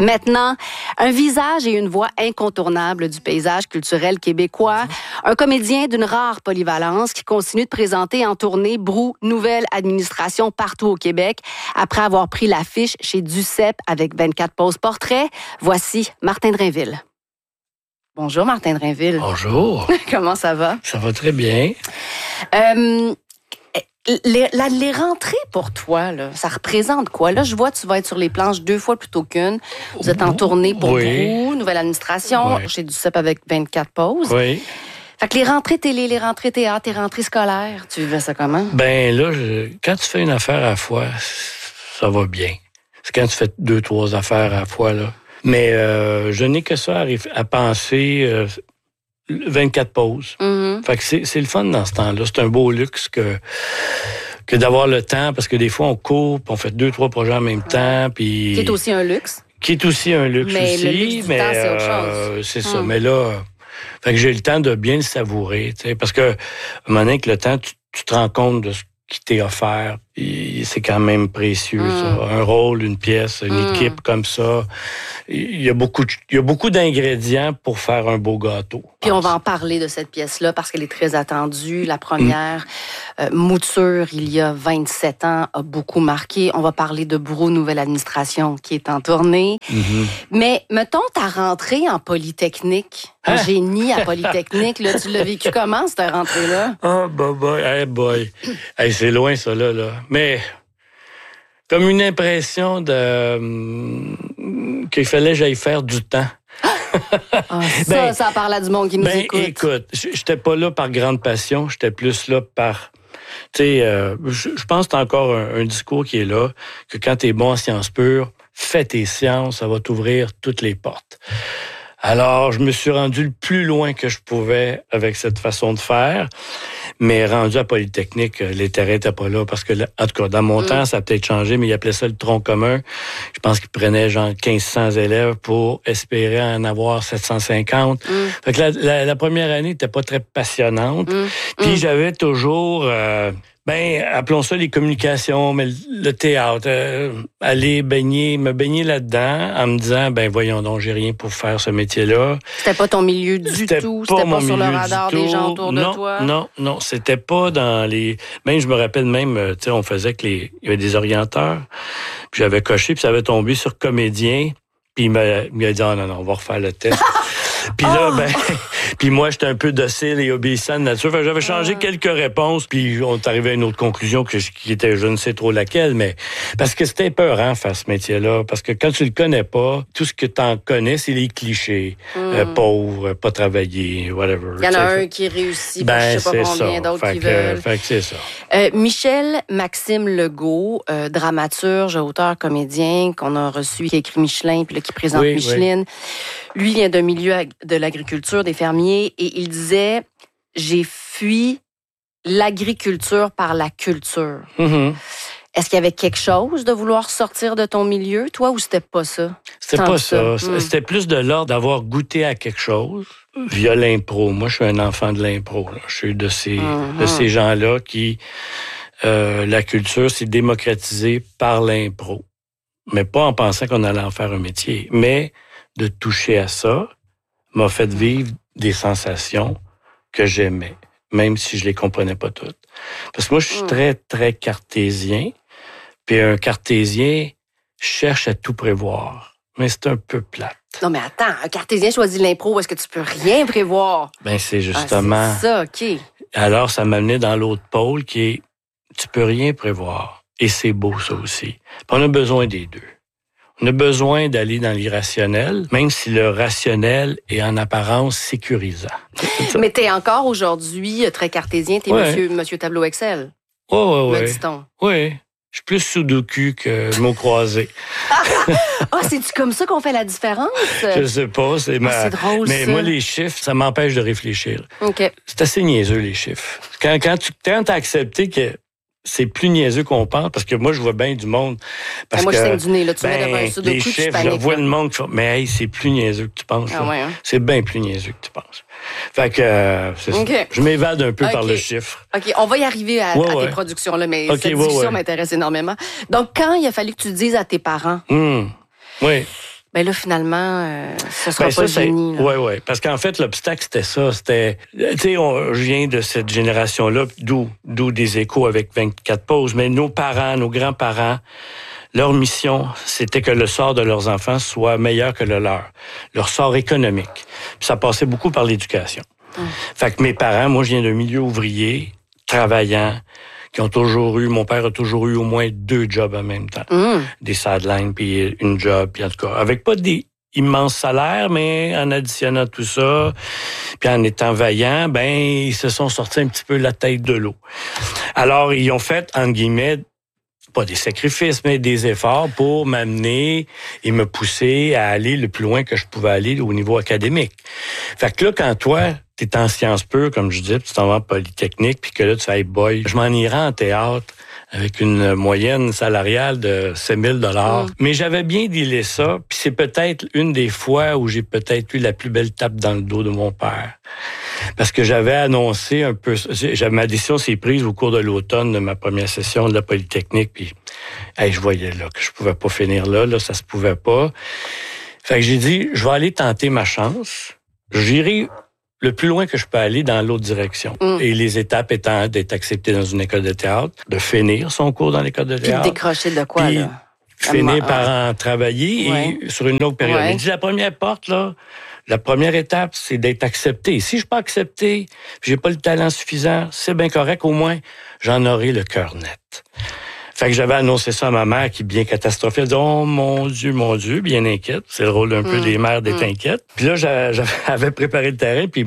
Maintenant, un visage et une voix incontournables du paysage culturel québécois, un comédien d'une rare polyvalence qui continue de présenter en tournée Brou, nouvelle administration partout au Québec, après avoir pris l'affiche chez Duceppe avec 24 poses portraits. Voici Martin Drainville. Bonjour Martin Drainville. Bonjour. Comment ça va? Ça va très bien. Les rentrées pour toi, là, ça représente quoi? Là, je vois que tu vas être sur les planches 2 fois plutôt qu'une. Vous êtes en tournée pour Brou, nouvelle administration, chez Duceppe avec 24 pauses. Oui. Fait que les rentrées télé, les rentrées théâtre, les rentrées scolaires, tu vivais ça comment? Ben là, quand tu fais une affaire à la fois, ça va bien. C'est quand tu fais 2-3 affaires à la fois, là. Mais je n'ai que ça à penser 24 pauses. Mm-hmm. Fait que c'est le fun dans ce temps-là. C'est un beau luxe que d'avoir le temps, parce que des fois, on court, puis on fait 2-3 projets en même temps. Puis Qui est aussi un luxe. Qui est aussi un luxe mais aussi. Le luxe du temps, c'est autre chose. C'est ça. Mais là, fait que j'ai le temps de bien le savourer. T'sais, parce que, à un moment donné, avec le temps, tu te rends compte de ce qui t'est offert. C'est quand même précieux, ça. Un rôle, une pièce, une équipe comme ça. Il y a beaucoup d'ingrédients pour faire un beau gâteau. Puis on va en parler de cette pièce-là parce qu'elle est très attendue. La première mouture, il y a 27 ans, a beaucoup marqué. On va parler de Brou, nouvelle administration qui est en tournée. Mm-hmm. Mais mettons ta rentrée en Polytechnique, en génie à Polytechnique, là, tu l'as vécu comment, cette rentrée-là? Oh, boy. Hey, c'est loin, ça, là. Mais comme une impression qu'il fallait que j'aille faire du temps. Ça parle à du monde qui nous écoute. Écoute, j'étais pas là par grande passion, j'étais plus là par... Tu sais, je pense que c'est encore un discours qui est là, que quand t'es bon en sciences pures, fais tes sciences, ça va t'ouvrir toutes les portes. Alors, je me suis rendu le plus loin que je pouvais avec cette façon de faire, mais rendu à Polytechnique, les terrains n'étaient pas là parce que, en tout cas, dans mon temps, ça a peut-être changé, mais ils appelaient ça le tronc commun. Je pense qu'ils prenaient genre 1500 élèves pour espérer en avoir 750. Fait que la première année n'était pas très passionnante. Puis j'avais toujours... appelons ça les communications, mais le théâtre, aller me baigner là-dedans en me disant, voyons donc, j'ai rien pour faire ce métier-là. C'était pas ton milieu du tout? C'était pas sur le radar des gens autour de toi? Non, c'était pas dans les... Même, je me rappelle même, tu sais, on faisait il y avait des orienteurs, puis j'avais coché, puis ça avait tombé sur comédien, puis il m'a dit, non, on va refaire le test. Puis là, puis moi, j'étais un peu docile et obéissant de nature. Fait que j'avais changé quelques réponses, puis on est arrivé à une autre conclusion qui était je ne sais trop laquelle, mais parce que c'était épeurant faire ce métier-là, parce que quand tu le connais pas, tout ce que t'en connais, c'est les clichés. Pauvre, pas travailler, whatever. Il y en a un qui réussit, je sais pas combien d'autres qui veulent. Fait que c'est ça. Michel Maxime Legault, dramaturge, auteur, comédien, qu'on a reçu, qui a écrit Michelin, puis là, qui présente Micheline. Oui. Lui vient d'un milieu de l'agriculture, des fermiers, et il disait « J'ai fui l'agriculture par la culture. Mm-hmm. » Est-ce qu'il y avait quelque chose de vouloir sortir de ton milieu, toi, ou c'était pas ça? C'était pas ça. C'était plus de l'ordre d'avoir goûté à quelque chose via l'impro. Moi, je suis un enfant de l'impro. Là. Je suis de ces gens-là qui... la culture s'est démocratisée par l'impro. Mais pas en pensant qu'on allait en faire un métier. Mais de toucher à ça m'a fait vivre des sensations que j'aimais, même si je les comprenais pas toutes. Parce que moi, je suis très, très cartésien. Puis un cartésien cherche à tout prévoir. Mais c'est un peu plate. Non, mais attends, un cartésien choisit l'impro, est-ce que tu peux rien prévoir? C'est justement... c'est ça, OK. Alors, ça m'amenait dans l'autre pôle qui est, tu peux rien prévoir. Et c'est beau, ça aussi. Puis on a besoin des deux. On a besoin d'aller dans l'irrationnel, même si le rationnel est en apparence sécurisant. Mais t'es encore aujourd'hui très cartésien, t'es monsieur Tableau Excel. Oui. Me dit-on. Oui. Je suis plus sudoku que mot croisé. C'est-tu comme ça qu'on fait la différence? Je sais pas. C'est drôle, mais ça. moi, les chiffres, ça m'empêche de réfléchir. OK. C'est assez niaiseux, les chiffres. Quand t'as accepté que c'est plus niaiseux qu'on pense, parce que moi, je vois bien du monde. Moi, je saigne du nez, là. Tu mets devant un sudoku, les chiffres, je vois le monde qui fait, mais hey, c'est plus niaiseux que tu penses. Hein? C'est bien plus niaiseux que tu penses. Fait que, c'est ça. Je m'évade un peu par le chiffre. OK, on va y arriver à tes productions, là, mais cette discussion m'intéresse énormément. Donc, quand il a fallu que tu dises à tes parents... Oui. Ben là, finalement, ce sera pas le génie. Oui. Parce qu'en fait, l'obstacle, c'était ça. C'était, tu sais, je viens de cette génération-là, d'où des échos avec 24 pauses, mais nos parents, nos grands-parents, leur mission, c'était que le sort de leurs enfants soit meilleur que le leur sort économique. Puis ça passait beaucoup par l'éducation. Fait que mes parents, moi, je viens d'un milieu ouvrier, travaillant, qui ont toujours eu, mon père a toujours eu au moins 2 jobs en même temps. Des sidelines, puis une job, puis en tout cas, avec pas des immenses salaires, mais en additionnant tout ça, puis en étant vaillants, ben ils se sont sortis un petit peu la tête de l'eau. Alors, ils ont fait, entre guillemets, pas des sacrifices, mais des efforts pour m'amener et me pousser à aller le plus loin que je pouvais aller au niveau académique. Fait que là, quand toi, t'es en sciences pures, comme je dis, puis tu t'en vas en Polytechnique, puis que là, tu fais, hey boy, je m'en irai en théâtre avec une moyenne salariale de 7 000 $. Mais j'avais bien dealé ça, puis c'est peut-être une des fois où j'ai peut-être eu la plus belle tape dans le dos de mon père. Parce que j'avais annoncé un peu... Ma décision s'est prise au cours de l'automne de ma première session de la Polytechnique, puis je voyais là que je pouvais pas finir là, ça se pouvait pas. Fait que j'ai dit, je vais aller tenter ma chance. J'irai le plus loin que je peux aller dans l'autre direction. Et les étapes étant d'être accepté dans une école de théâtre, de finir son cours dans l'école de théâtre. Puis de décrocher de quoi, puis là? Finir par en travailler et sur une longue période. Ouais. Il dit, la première porte, là, la première étape, c'est d'être accepté. Si je suis pas accepté, puis j'ai pas le talent suffisant, c'est bien correct, au moins, j'en aurai le cœur net. Fait que j'avais annoncé ça à ma mère qui, bien catastrophée, elle dit « Oh mon Dieu, bien inquiète. » C'est le rôle un peu des mères d'être inquiète. Puis là, j'avais préparé le terrain, puis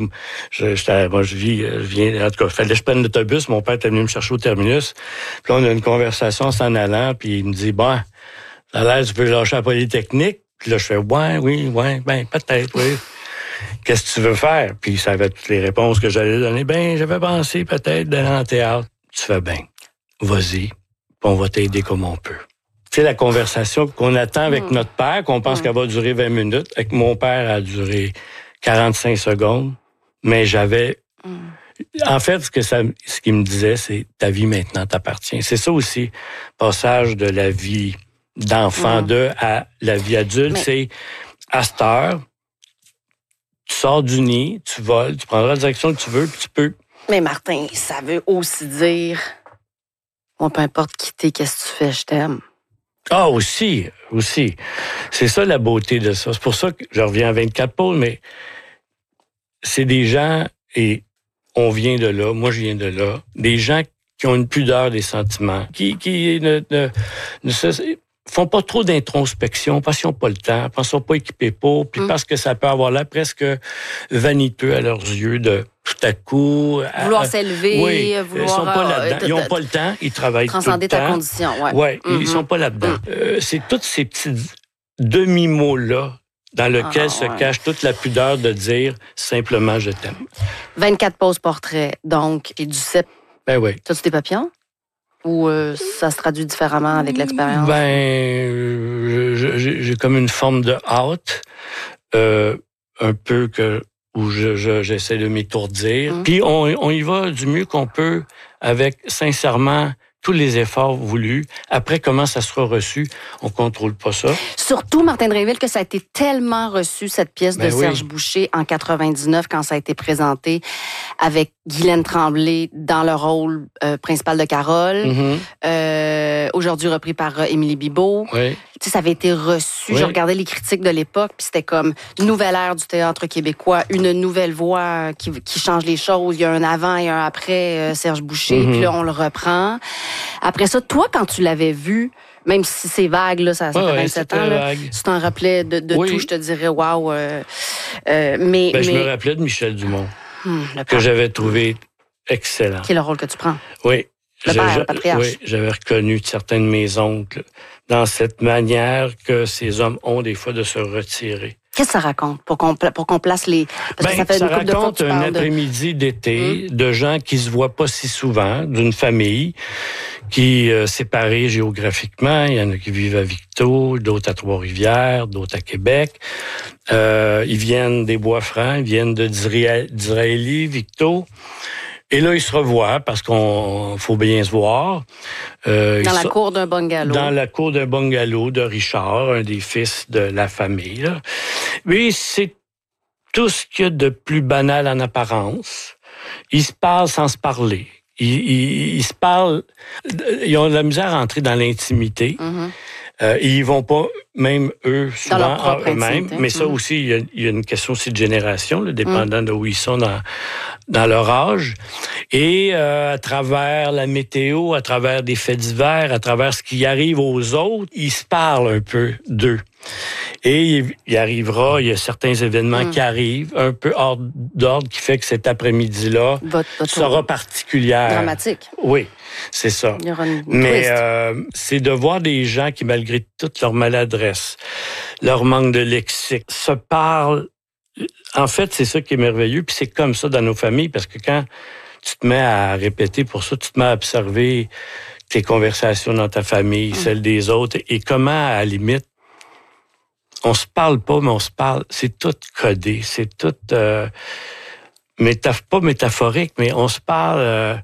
je viens, en tout cas, fallait que je prenne l'autobus. Mon père était venu me chercher au terminus. Puis là, on a une conversation en s'en allant, puis il me dit « Bon, ça a l'air, tu peux lâcher la Polytechnique. » Puis là, je fais « Ouais, ben peut-être, oui. » Qu'est-ce que tu veux faire? Puis ça avait toutes les réponses que j'allais donner. Ben, j'avais pensé peut-être d'aller en théâtre. Tu fais bien. Vas-y. Puis on va t'aider comme on peut. Tu sais, la conversation qu'on attend avec notre père, qu'on pense qu'elle va durer 20 minutes, avec mon père, elle a duré 45 secondes, mais j'avais... En fait, ce qu'il me disait, c'est « ta vie maintenant t'appartient ». C'est ça aussi, passage de la vie d'enfant à la vie adulte, c'est à cette heure, tu sors du nid, tu voles, tu prendras la direction que tu veux, puis tu peux... Mais Martin, ça veut aussi dire... Bon, peu importe qui t'es, qu'est-ce que tu fais, je t'aime. Ah, aussi. C'est ça la beauté de ça. C'est pour ça que je reviens à 24 pôles, mais c'est des gens, et on vient de là, moi je viens de là, des gens qui ont une pudeur des sentiments, qui ne font pas trop d'introspection, parce qu'ils n'ont pas le temps, parce qu'ils ne sont pas équipés pour, puis parce que ça peut avoir l'air presque vaniteux à leurs yeux de tout à coup... Vouloir s'élever, vouloir... Ils sont pas là-dedans. Ils n'ont pas le temps, ils travaillent tout le temps. Transcender ta condition, Oui, ils sont pas là-dedans. C'est tous ces petits demi-mots-là dans lesquels se cache toute la pudeur de dire simplement « je t'aime ». 24 poses portraits, donc, et du CEP. Ben oui. T'as-tu des papillons? Ou ça se traduit différemment avec l'expérience? Ben, j'ai comme une forme de hâte, un peu où j'essaie de m'étourdir. Puis on y va du mieux qu'on peut avec, sincèrement, tous les efforts voulus. Après, comment ça sera reçu, on contrôle pas ça. Surtout, Martin Drainville, que ça a été tellement reçu, cette pièce de Serge Boucher, en 99, quand ça a été présenté avec Guylaine Tremblay dans le rôle principal de Carole. Aujourd'hui repris par Émilie Bibeau. Oui. Tu sais, ça avait été reçu. Oui. Je regardais les critiques de l'époque, puis c'était comme une nouvelle ère du théâtre québécois, une nouvelle voix qui change les choses. Il y a un avant et un après Serge Boucher, puis là, on le reprend. Après ça, toi, quand tu l'avais vu, même si c'est vague, là, ça fait 27 ans, là, tu t'en rappelais de tout, je te dirais, waouh. Je me rappelais de Michel Dumont, que j'avais trouvé excellent. Qui est le rôle que tu prends? Oui. Le patriarche. Oui, j'avais reconnu certains de mes oncles dans cette manière que ces hommes ont des fois de se retirer. Qu'est-ce que ça raconte pour qu'on place les... Parce que ça fait une couple de fois que tu raconte un parles après-midi d'été de gens qui se voient pas si souvent, d'une famille qui séparée géographiquement. Il y en a qui vivent à Victo, d'autres à Trois-Rivières, d'autres à Québec. Ils viennent des Bois-Francs, ils viennent de d'Israélie, Victo. Et là, ils se revoient parce qu'on faut bien se voir. Dans la cour d'un bungalow. Dans la cour d'un bungalow de Richard, un des fils de la famille. Là. Mais c'est tout ce qu'il y a de plus banal en apparence. Ils se parlent sans se parler. Ils se parlent. Ils ont de la misère à entrer dans l'intimité. Ils vont pas, même eux, souvent en eux-mêmes. Mais ça aussi, il y a une question aussi de génération, là, dépendant de où ils sont dans leur âge. Et à travers la météo, à travers des faits divers, à travers ce qui arrive aux autres, ils se parlent un peu d'eux. Et il y a certains événements qui arrivent, un peu hors d'ordre, qui fait que cet après-midi-là sera particulière. Dramatique. Oui, c'est ça. Il y aura une Mais c'est de voir des gens qui, malgré toute leur maladresse, leur manque de lexique, se parlent. En fait, c'est ça qui est merveilleux, puis c'est comme ça dans nos familles, parce que quand tu te mets à répéter pour ça, tu te mets à observer tes conversations dans ta famille, celles des autres, et comment, à la limite, on se parle pas, mais on se parle. C'est tout codé, c'est tout pas métaphorique, mais on se parle.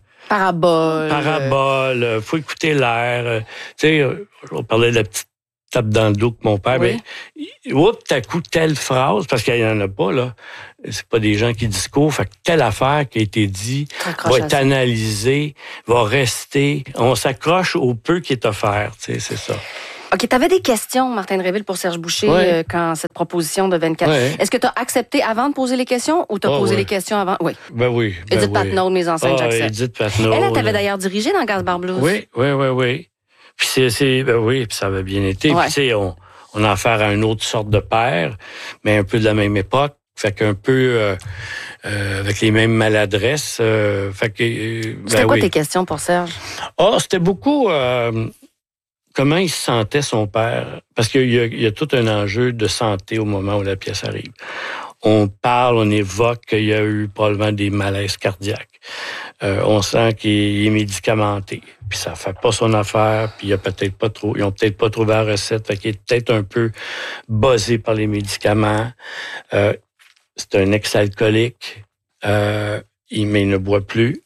Parabole. Faut écouter l'air. Tu sais, on parlait de la petite tape dans le dos que mon père. Oui. Mais t'as coup telle phrase, parce qu'il y en a pas là. C'est pas des gens qui discourent. Fait que telle affaire qui a été dit va être analysée, va rester. On s'accroche au peu qui est offert. Tu sais, c'est ça. OK, tu avais des questions, Martin Dréville, pour Serge Boucher, quand cette proposition de 24... Ouais. Est-ce que tu as accepté avant de poser les questions ou tu as posé les questions avant? Oui. Ben oui. Edith Patnaud, mes enceintes, j'accepte. Edith Patnaud. Elle t'avait d'ailleurs dirigé dans Gasbar Blues. Oui. Puis puis ça avait bien été. Ouais. Puis tu sais, on a affaire à une autre sorte de père, mais un peu de la même époque. Fait qu'un peu avec les mêmes maladresses. C'était quoi tes questions pour Serge? C'était beaucoup... comment il se sentait, son père? Parce qu'il y a tout un enjeu de santé au moment où la pièce arrive. On parle, on évoque qu'il y a eu probablement des malaises cardiaques. On sent qu'il est médicamenté. Puis ça fait pas son affaire, puis ils ont peut-être pas trouvé la recette, fait qu'il est peut-être un peu buzzé par les médicaments. C'est un ex-alcoolique, mais il ne boit plus.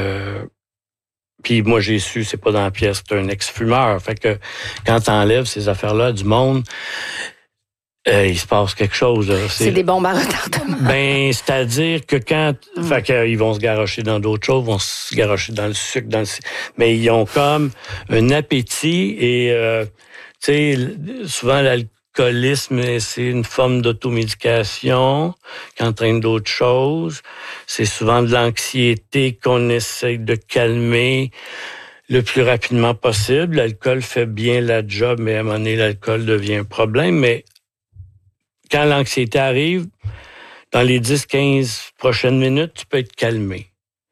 Puis moi, j'ai su, c'est pas dans la pièce, c'est un ex-fumeur. Fait que quand t'enlèves ces affaires-là du monde, il se passe quelque chose. Là. C'est des bombes à retardement. C'est-à-dire que quand... Fait qu'ils vont se garrocher dans d'autres choses, vont se garrocher dans le sucre, mais ils ont comme un appétit et, tu sais, souvent l'alcoolisme, c'est une forme d'automédication qui entraîne d'autres choses. C'est souvent de l'anxiété qu'on essaye de calmer le plus rapidement possible. L'alcool fait bien la job, mais à un moment donné, l'alcool devient un problème. Mais quand l'anxiété arrive, dans les 10-15 prochaines minutes, tu peux être calmé.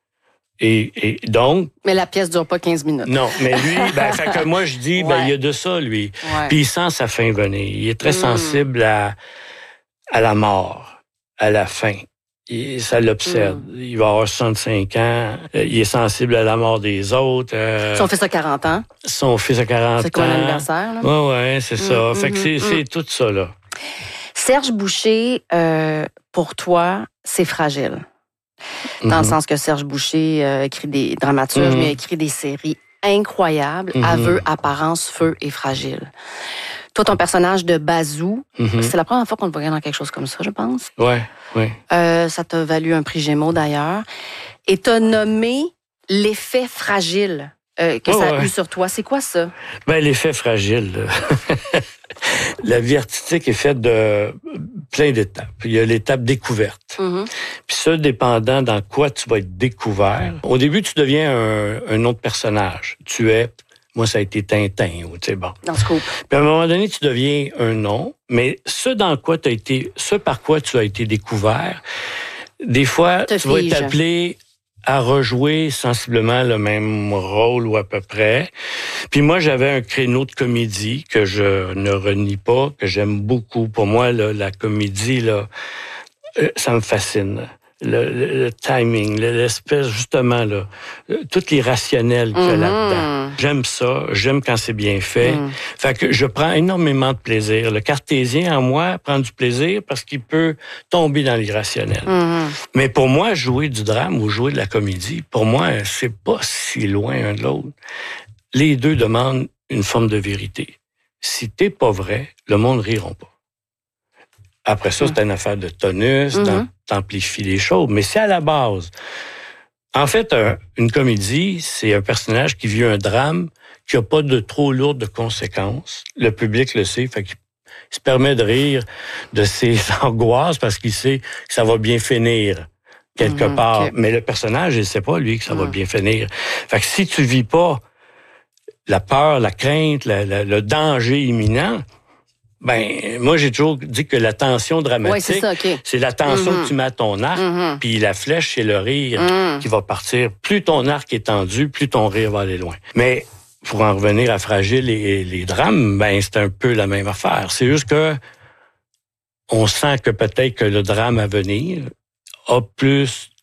Et donc... Mais la pièce dure pas 15 minutes. Non, mais lui, fait que moi, je dis, il y a de ça, lui. Ouais. Puis il sent sa fin venir. Il est très sensible à la mort, à la fin. Ça l'obsède. Il va avoir 65 ans. Il est sensible à la mort des autres. Son fils a 40 ans. Son fils a 40 ans. C'est quoi l'anniversaire, là? Oui, c'est ça. Fait que c'est tout ça, là. Serge Boucher, pour toi, c'est fragile. Dans le sens que Serge Boucher écrit des dramaturges, mais il a écrit des séries incroyables, Aveux, Apparence, Feu et Fragile. Toi, ton personnage de Bazou, c'est la première fois qu'on te voyait dans quelque chose comme ça, je pense. Oui. Ça t'a valu un prix Gémeaux, d'ailleurs. Et t'as nommé l'effet fragile que ça a eu sur toi. C'est quoi ça? L'effet fragile. La vie artistique est faite de plein d'étapes. Il y a l'étape découverte. Puis ça, dépendant dans quoi tu vas être découvert. Au début, tu deviens un autre personnage. Moi, ça a été Tintin, ou tu sais, bon. Dans ce coup. Puis à un moment donné, tu deviens un nom, mais ce par quoi tu as été découvert, des fois, tu vas être appelé à rejouer sensiblement le même rôle ou à peu près. Puis moi, j'avais un créneau de comédie que je ne renie pas, que j'aime beaucoup. Pour moi, là, la comédie, là, ça me fascine. le timing, l'espèce, justement, là, tout l'irrationnel qu'il y a là-dedans. J'aime ça, j'aime quand c'est bien fait. Fait que je prends énormément de plaisir. Le cartésien, en moi, prend du plaisir parce qu'il peut tomber dans l'irrationnel. Mais pour moi, jouer du drame ou jouer de la comédie, pour moi, c'est pas si loin un de l'autre. Les deux demandent une forme de vérité. Si t'es pas vrai, le monde ne riront pas. Après ça, c'est une affaire de tonus, t'amplifies les choses. Mais c'est à la base. En fait, une comédie, c'est un personnage qui vit un drame qui n'a pas de trop lourdes conséquences. Le public le sait, fait qu'il se permet de rire de ses angoisses parce qu'il sait que ça va bien finir quelque part. Okay. Mais le personnage, il sait pas, lui, que ça va bien finir. Fait que si tu vis pas la peur, la crainte, le danger imminent, ben, moi, j'ai toujours dit que la tension dramatique, c'est la tension que tu mets à ton arc, puis la flèche, c'est le rire qui va partir. Plus ton arc est tendu, plus ton rire va aller loin. Mais pour en revenir à Fragile et les drames, ben, c'est un peu la même affaire. C'est juste que on sent que peut-être que le drame à venir aura plus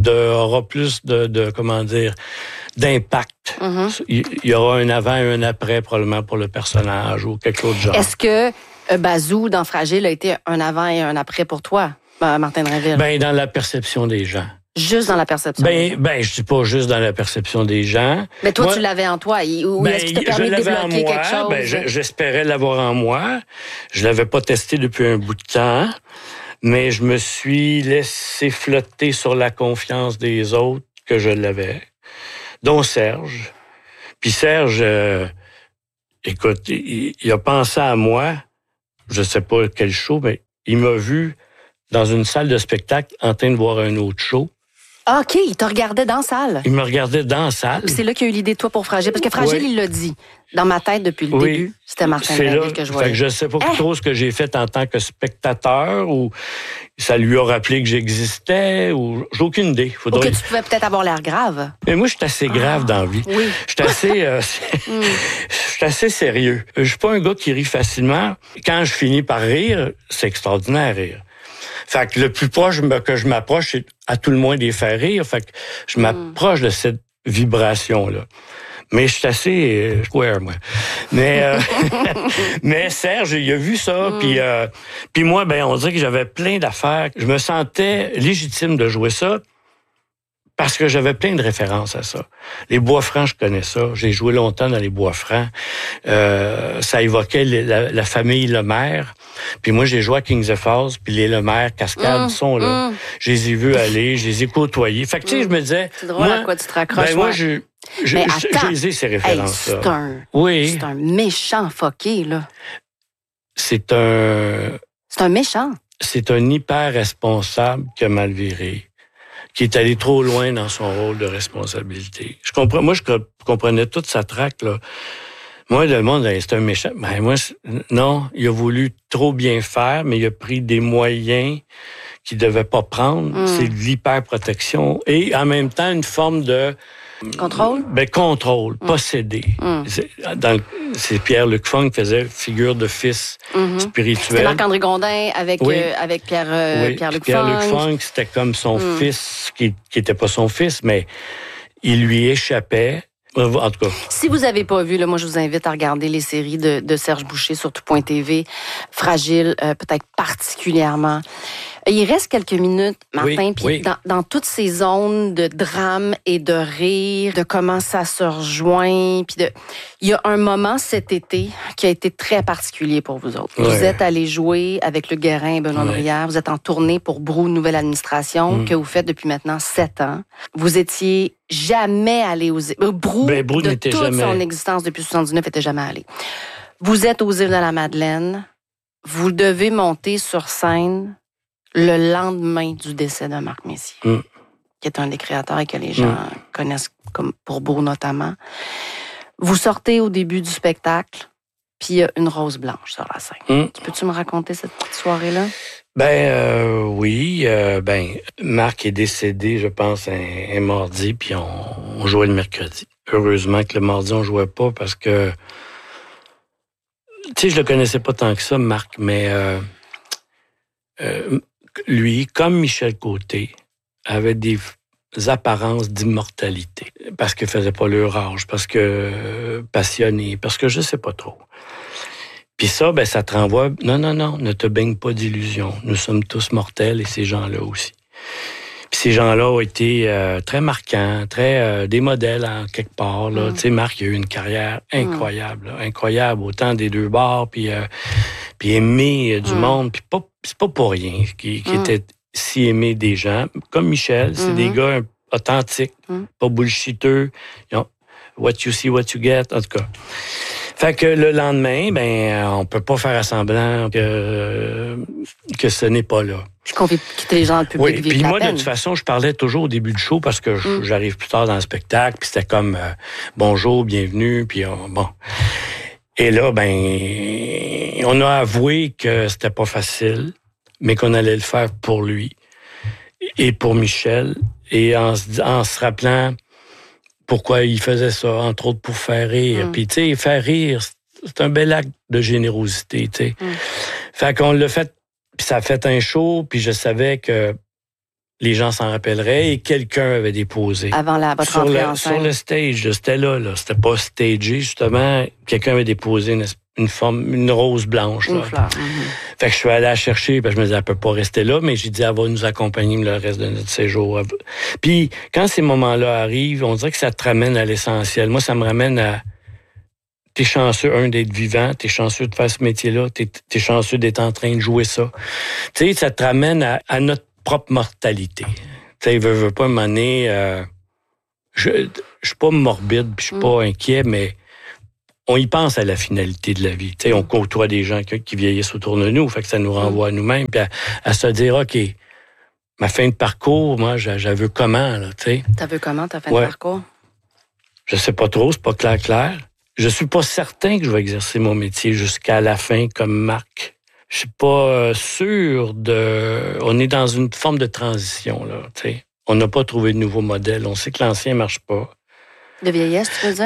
de comment dire, d'impact. Il y aura un avant et un après, probablement, pour le personnage ou quelque chose de genre. Est-ce que Bazou, dans Fragile, a été un avant et un après pour toi, Martin Drainville? Ben, dans la perception des gens. Juste dans la perception des gens? Ben, je dis pas juste dans la perception des gens. Mais toi, tu l'avais en toi. Ou est-ce qu'il t'a permis de débloquer quelque chose? Ben, j'espérais l'avoir en moi. Je l'avais pas testé depuis un bout de temps. Mais je me suis laissé flotter sur la confiance des autres que je l'avais, dont Serge. Puis Serge, écoute, il a pensé à moi, je sais pas quel show, mais il m'a vu dans une salle de spectacle en train de voir un autre show. Ah, OK, il te regardait dans la salle. Il me regardait dans la salle. C'est là qu'il a eu l'idée de toi pour Fragile. Parce que Fragile, il l'a dit. Dans ma tête, depuis le début, c'était Martin Drainville que je voyais. Fait que je sais pas trop ce que j'ai fait en tant que spectateur, ou ça lui a rappelé que j'existais, ou j'ai aucune idée. Ou que tu pouvais peut-être avoir l'air grave. Mais moi, je suis assez grave dans la vie. Oui. Je suis assez sérieux. Je suis pas un gars qui rit facilement. Quand je finis par rire, c'est extraordinaire rire. Fait que le plus proche que je m'approche, c'est à tout le moins des faire rire. Fait que je m'approche de cette vibration-là. Mais je suis assez square, moi. Mais mais Serge, il a vu ça, puis moi, ben on dirait que j'avais plein d'affaires. Je me sentais légitime de jouer ça parce que j'avais plein de références à ça. Les Bois-Francs, je connais ça. J'ai joué longtemps dans les Bois-Francs. Ça évoquait la famille Lemaire. Puis moi, j'ai joué à Kings Falls, puis les Lemaire, Cascade sont là. Je les ai vus aller, je les ai côtoyés. Fait que, tu sais, je me disais... C'est drôle à quoi tu te raccroches. Ben, moi, je les ai, ces références-là. C'est un méchant fucké, là. C'est un méchant. C'est un hyper responsable qui a mal viré, qui est allé trop loin dans son rôle de responsabilité. Je comprenais toute sa traque, là. Moi, le monde, c'est un méchant. Ben, moi, non, il a voulu trop bien faire, mais il a pris des moyens qu'il devait pas prendre. C'est de l'hyperprotection et en même temps une forme de contrôle. Contrôle, posséder. C'est Pierre-Luc Funk qui faisait figure de fils spirituel. C'était Marc-André Gondin avec Pierre-Luc Funk. Pierre-Luc Funk, c'était comme son fils, qui était pas son fils, mais il lui échappait. En tout cas. Si vous n'avez pas vu, là, moi, je vous invite à regarder les séries de Serge Boucher sur tout.tv. Fragile, peut-être particulièrement. Il reste quelques minutes, Martin, puis dans toutes ces zones de drame et de rire, de comment ça se rejoint, puis il y a un moment cet été qui a été très particulier pour vous autres. Ouais. Vous êtes allés jouer avec Luc Guérin et Benoît Brière. Vous êtes en tournée pour Brou Nouvelle Administration, que vous faites depuis maintenant 7 ans. Vous étiez jamais allé aux îles. Brou de toute son existence depuis 79, n'était jamais allé. Vous êtes aux îles de la Madeleine. Vous devez monter sur scène le lendemain du décès de Marc Messier, qui est un des créateurs et que les gens connaissent comme pour Brou notamment. Vous sortez au début du spectacle, puis il y a une rose blanche sur la scène. Peux-tu me raconter cette petite soirée-là? Oui. Marc est décédé, je pense, un mardi, puis on jouait le mercredi. Heureusement que le mardi, on jouait pas parce que... Tu sais, je le connaissais pas tant que ça, Marc, mais... lui, comme Michel Côté, avaient des apparences d'immortalité. Parce qu'ils ne faisaient pas leur âge, parce que passionnés, parce que je ne sais pas trop. Puis ça, ben, ça te renvoie, non, ne te baigne pas d'illusions. Nous sommes tous mortels et ces gens-là aussi. Puis ces gens-là ont été très marquants, très des modèles en quelque part. Là. Tu sais, Marc, il a eu une carrière incroyable, là, incroyable, autant des deux bords, puis aimé du monde. Puis c'est pas pour rien qu'il était si aimé des gens. Comme Michel, c'est des gars authentiques, pas bullshiteux. What you see, what you get, en tout cas. Fait que le lendemain, ben, on peut pas faire semblant que ce n'est pas là. Puis qu'on fait quitter les gens dans le public. Oui, puis moi, de toute façon, je parlais toujours au début du show parce que j'arrive plus tard dans le spectacle, puis c'était comme bonjour, bienvenue, puis bon. Et là, ben, on a avoué que c'était pas facile, mais qu'on allait le faire pour lui et pour Michel, et en se rappelant pourquoi il faisait ça, entre autres pour faire rire. Puis, tu sais, faire rire, c'est un bel acte de générosité, tu sais. Fait qu'on l'a fait, puis ça a fait un show, puis je savais que les gens s'en rappelleraient et quelqu'un avait déposé. Avant votre entrée en scène. Sur le stage, c'était là. C'était pas stagé, justement. Quelqu'un avait déposé une rose blanche. Une là. fleur. Fait que je suis allé la chercher, parce que je me disais, elle peut pas rester là, mais j'ai dit, elle va nous accompagner le reste de notre séjour. Puis, quand ces moments-là arrivent, on dirait que ça te ramène à l'essentiel. Moi, ça me ramène à... T'es chanceux, d'être vivant, t'es chanceux de faire ce métier-là, t'es chanceux d'être en train de jouer ça. Tu sais, ça te ramène à notre propre mortalité. Tu sais, veux pas m'amener... je suis pas morbide, puis je suis pas inquiet, mais on y pense à la finalité de la vie. Tu sais, on côtoie des gens qui vieillissent autour de nous, fait que ça nous renvoie à nous-mêmes, puis à se dire, OK, ma fin de parcours, moi, j'avais vu comment, là, tu sais. T'as vu comment, ta fin de parcours? Je sais pas trop, c'est pas clair. Je suis pas certain que je vais exercer mon métier jusqu'à la fin comme Marc. Je suis pas sûr de... On est dans une forme de transition, là, tu sais. On n'a pas trouvé de nouveau modèle. On sait que l'ancien marche pas. De vieillesse, tu veux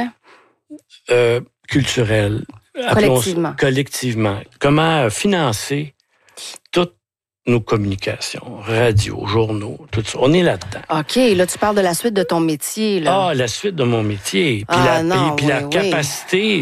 dire? Culturel. Collectivement. Comment financer toutes nos communications, radio, journaux, tout ça. On est là-dedans. OK, là, tu parles de la suite de ton métier, là. Ah, la suite de mon métier. Puis la capacité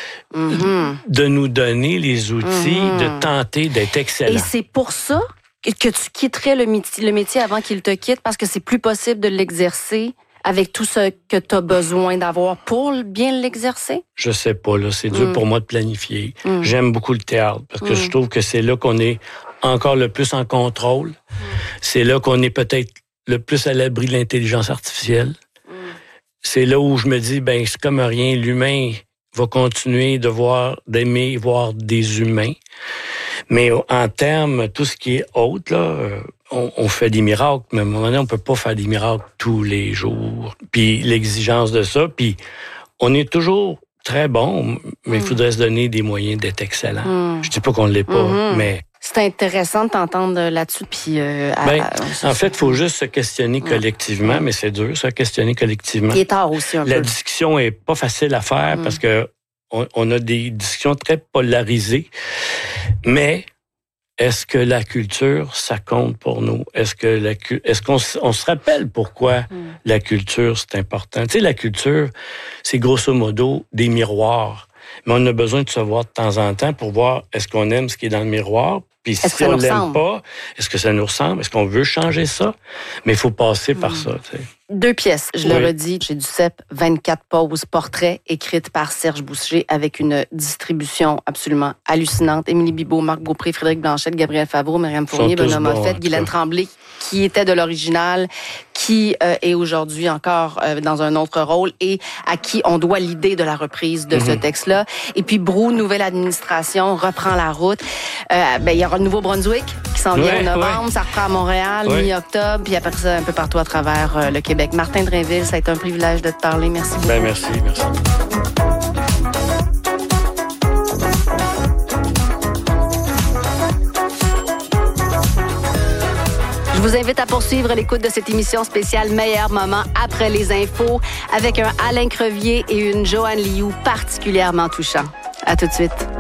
de nous donner les outils, de tenter d'être excellent. Et c'est pour ça que tu quitterais le métier avant qu'il te quitte, parce que c'est plus possible de l'exercer avec tout ce que tu as besoin d'avoir pour bien l'exercer? Je sais pas, là. C'est dur pour moi de planifier. J'aime beaucoup le théâtre, parce que je trouve que c'est là qu'on est encore le plus en contrôle. C'est là qu'on est peut-être le plus à l'abri de l'intelligence artificielle. C'est là où je me dis, ben c'est comme rien, l'humain va continuer d'aimer voir des humains. Mais en termes, tout ce qui est autre, là, on fait des miracles, mais à un moment donné, on peut pas faire des miracles tous les jours. Puis l'exigence de ça, puis on est toujours très bon, mais il faudrait se donner des moyens d'être excellent. Je dis pas qu'on ne l'est pas, mais... C'est intéressant de t'entendre là-dessus. Puis, en fait, il faut juste se questionner collectivement, mais c'est dur, se questionner collectivement. Il est tard aussi un peu. La discussion est pas facile à faire parce que on a des discussions très polarisées, mais est-ce que la culture, ça compte pour nous? Est-ce qu'on se rappelle pourquoi la culture, c'est important? Tu sais, la culture, c'est grosso modo des miroirs. Mais on a besoin de se voir de temps en temps pour voir est-ce qu'on aime ce qui est dans le miroir, puis si on l'aime pas, est-ce que ça nous ressemble? Est-ce qu'on veut changer ça? Mais il faut passer par ça, tu sais. 2 pièces, je le redis, chez Duceppe, 24 pauses, portraits, écrites par Serge Boucher, avec une distribution absolument hallucinante. Émilie Bibeau, Marc Beaupré, Frédéric Blanchette, Gabriel Favreau, Myriam Fournier, Benoît Moffett, Guylaine Tremblay, qui était de l'original, qui est aujourd'hui encore dans un autre rôle et à qui on doit l'idée de la reprise de ce texte-là. Et puis Brou, nouvelle administration, reprend la route. Il y aura le Nouveau-Brunswick qui s'en vient au novembre, ça reprend à Montréal, mi-octobre, puis après ça, un peu partout à travers le Québec. Martin Drainville, ça a été un privilège de te parler. Merci beaucoup. Merci. Je vous invite à poursuivre l'écoute de cette émission spéciale Meilleur moment après les infos avec un Alain Crevier et une Joanne Liou particulièrement touchants. À tout de suite.